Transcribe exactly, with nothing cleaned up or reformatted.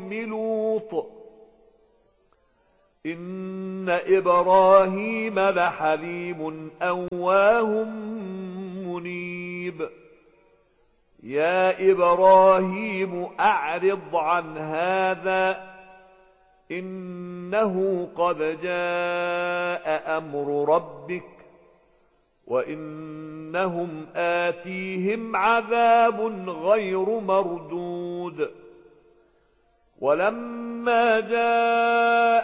قوم لوط إن إبراهيم لحليم أواه منيب يا إبراهيم أعرض عن هذا إنه قد جاء أمر ربك وإنهم آتيهم عذاب غير مردود ولما جاء